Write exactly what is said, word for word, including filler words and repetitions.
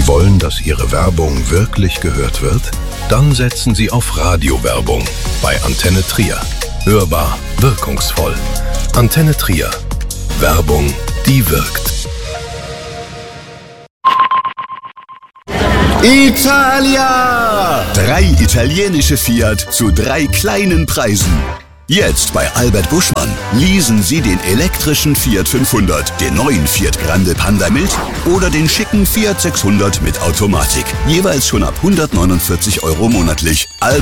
Sie wollen, dass Ihre Werbung wirklich gehört wird? Dann setzen Sie auf Radiowerbung bei Antenne Trier. Hörbar, wirkungsvoll. Antenne Trier. Werbung, die wirkt. Italia! Drei italienische Fiat zu drei kleinen Preisen. Jetzt bei Albert Buschmann. Leasen Sie den elektrischen Fiat fünfhundert, den neuen Fiat Grande Panda Mild oder den schicken Fiat sechshundert mit Automatik. Jeweils schon ab hundertneunundvierzig Euro monatlich. Albert